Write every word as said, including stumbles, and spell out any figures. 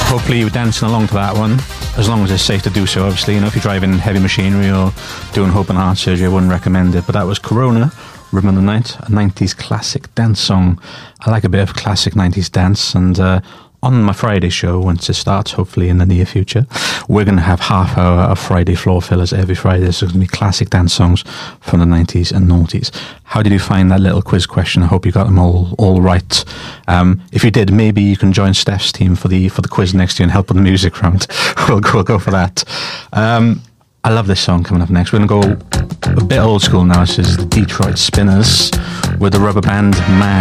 Hopefully you're dancing along to that one, as long as it's safe to do so, obviously. You know, if you're driving heavy machinery or doing open heart surgery, I wouldn't recommend it. But that was Corona, Rhythm of the Night, a nineties classic dance song. I like a bit of classic nineties dance, and uh, on my Friday show, once it starts, hopefully in the near future, we're going to have half hour of Friday floor fillers every Friday. So it's going to be classic dance songs from the nineties and noughties. How did you find that little quiz question? I hope you got them all all right. Um, if you did, maybe you can join Steph's team for the for the quiz next year and help with the music round. we'll, go, we'll go for that. Um, I love this song coming up next. We're going to go a bit old school now. This is the Detroit Spinners with the Rubber Band Man.